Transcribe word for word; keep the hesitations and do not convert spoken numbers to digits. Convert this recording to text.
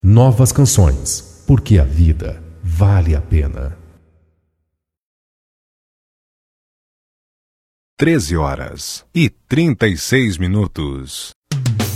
Novas canções, porque a vida vale a pena. treze horas e trinta e seis minutos.